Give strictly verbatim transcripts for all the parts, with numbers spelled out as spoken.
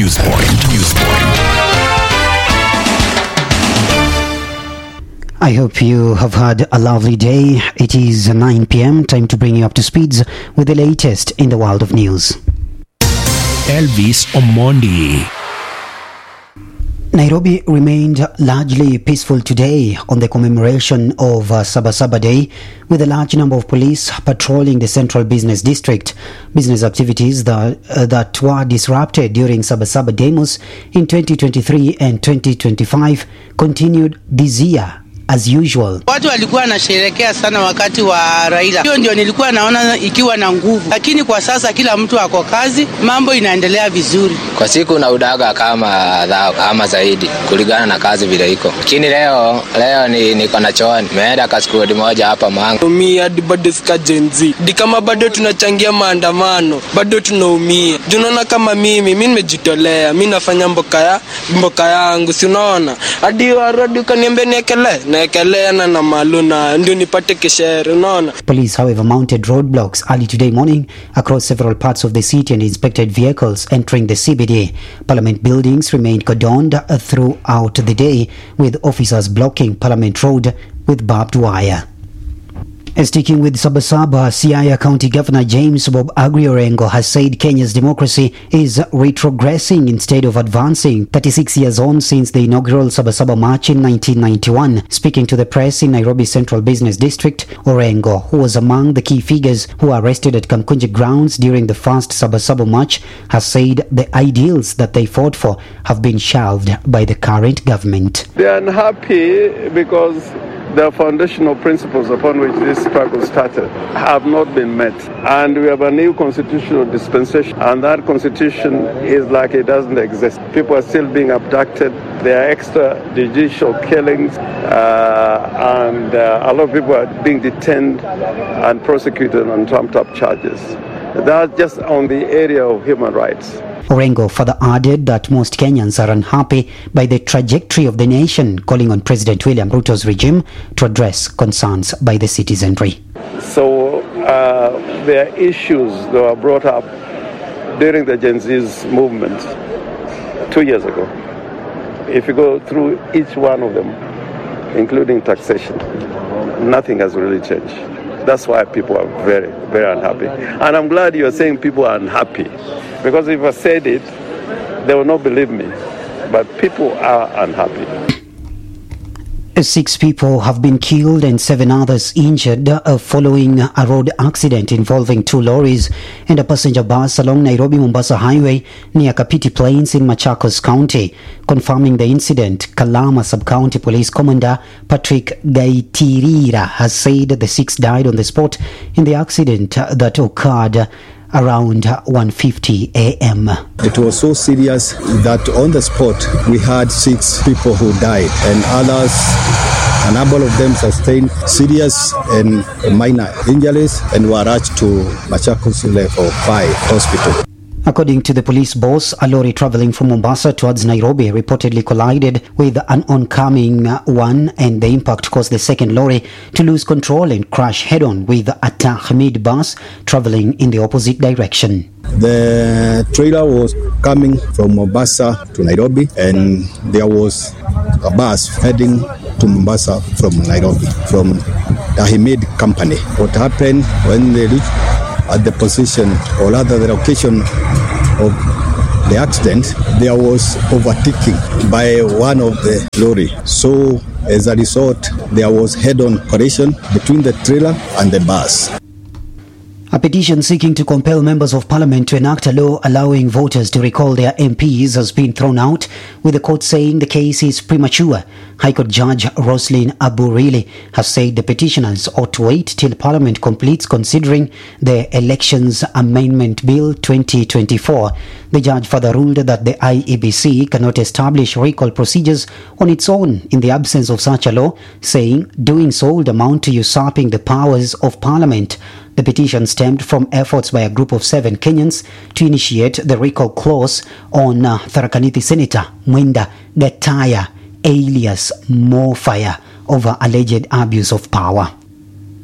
Newspoint. Newspoint. I hope you have had a lovely day. It is nine p.m. Time to bring you up to speeds with the latest in the world of news. Elvis Omondi. Nairobi remained largely peaceful today on the commemoration of uh, Sabasaba Day, with a large number of police patrolling the central business district. Business activities that, uh, that were disrupted during Sabasaba demos in twenty twenty-three and twenty twenty-five continued this year as usual. Watu walikuwa wanasherehekea sana wakati wa Raila. Hiyo ndio nilikuwa naona ikiwa na nguvu. Lakini kwa sasa kila mtu ako kazi, mambo inaendelea vizuri. Kwa siku na udaga kama kama zaidi kulingana na kazi vile iko. Lakini leo leo ni niko na chooni. Nimeenda kaskuodi moja hapa Mwangi. Tumia bado ska Gen Z. Di kama bado tunachangia maandamano, bado tunaumia. Tunaona kama mimi, mimi nimejitolea. Mimi nafanya mboka ya mboka yangu, si unaona? Hadi warudi kaniambia niekele. Police, however, mounted roadblocks early today morning across several parts of the city and inspected vehicles entering the C B D. Parliament buildings remained cordoned throughout the day, with officers blocking Parliament Road with barbed wire. Sticking with Sabasaba, Siaya County Governor James Bob Agri Orengo has said Kenya's democracy is retrogressing instead of advancing, thirty-six years on since the inaugural Sabasaba March in nineteen ninety-one. Speaking to the press in Nairobi Central Business District, Orengo, who was among the key figures who were arrested at Kamkunji grounds during the first Sabasaba March, has said the ideals that they fought for have been shelved by the current government. They are unhappy because the foundational principles upon which this struggle started have not been met. And we have a new constitutional dispensation, and that constitution is like it doesn't exist. People are still being abducted. There are extrajudicial killings, uh, and uh, a lot of people are being detained and prosecuted on trumped-up charges. That's just on the area of human rights. Orengo further added that most Kenyans are unhappy by the trajectory of the nation, calling on President William Ruto's regime to address concerns by the citizenry. So uh, there are issues that were brought up during the Gen Z's movement two years ago. If you go through each one of them, including taxation, nothing has really changed. That's why people are very, very unhappy. And I'm glad you're saying people are unhappy. Because if I said it, they will not believe me. But people are unhappy. Six people have been killed and seven others injured uh, following a road accident involving two lorries and a passenger bus along Nairobi-Mombasa Highway near Kapiti Plains in Machakos County. Confirming the incident, Kalama Sub-County Police Commander Patrick Gaitirira has said the six died on the spot in the accident that occurred around one fifty a.m. It was so serious that on the spot we had six people who died, and others, a number of them sustained serious and minor injuries and were rushed to Machakos Level five Hospital. According to the police boss, a lorry traveling from Mombasa towards Nairobi reportedly collided with an oncoming one, and the impact caused the second lorry to lose control and crash head-on with a Tahmid bus traveling in the opposite direction. The trailer was coming from Mombasa to Nairobi, and there was a bus heading to Mombasa from Nairobi, from the Tahmid company. What happened when they reached at the position, or rather the location of the accident, there was overtaking by one of the lorry. So as a result, there was head-on collision between the trailer and the bus. A petition seeking to compel members of parliament to enact a law allowing voters to recall their M Ps has been thrown out, with the court saying the case is premature. High Court Judge Roslyn Aburili has said the petitioners ought to wait till parliament completes considering the Elections Amendment Bill twenty twenty-four. The judge further ruled that the I E B C cannot establish recall procedures on its own in the absence of such a law, saying doing so would amount to usurping the powers of parliament. The petition stemmed from efforts by a group of seven Kenyans to initiate the recall clause on uh, Tharaka Nithi Senator Mwenda Gataya, alias Mofire, over alleged abuse of power.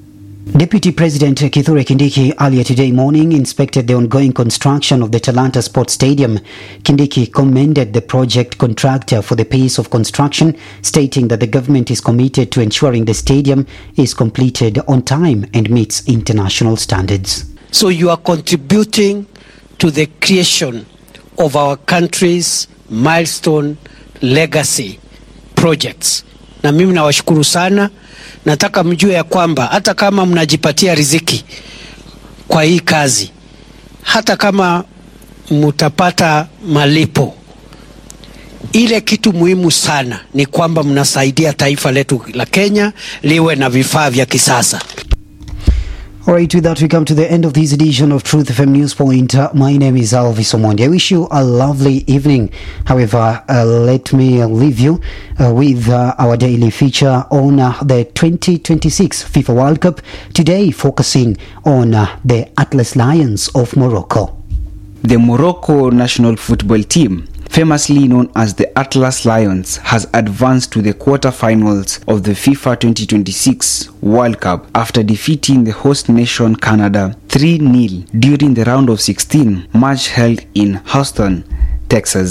Deputy President Kithure Kindiki earlier today morning inspected the ongoing construction of the Talanta Sports Stadium. Kindiki commended the project contractor for the pace of construction, stating that the government is committed to ensuring the stadium is completed on time and meets international standards. So you are contributing to the creation of our country's milestone legacy projects. Na mimi nawashukuru sana. Nataka mjue ya kwamba hata kama mnajipatia riziki kwa hii kazi, hata kama mutapata malipo, ile kitu muhimu sana ni kwamba mnasaidia taifa letu la Kenya liwe na vifaa vya kisasa. Alright, with that we come to the end of this edition of Truth F M News Point. Uh, my name is Alvis Omondi. I wish you a lovely evening. However, uh, let me uh, leave you uh, with uh, our daily feature on uh, the twenty twenty-six FIFA World Cup. Today focusing on uh, the Atlas Lions of Morocco. The Morocco national football team, famously known as the Atlas Lions, has advanced to the quarter-finals of the FIFA twenty twenty-six World Cup after defeating the host nation Canada three nil during the round of sixteen match held in Houston, Texas.